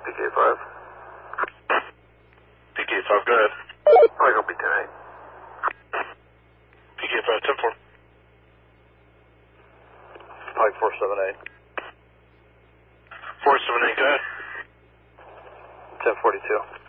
PK5. PK5, go ahead. Probably gonna be 10-8. PK5, 10-4. Pike 478. 478, go ahead. 1042.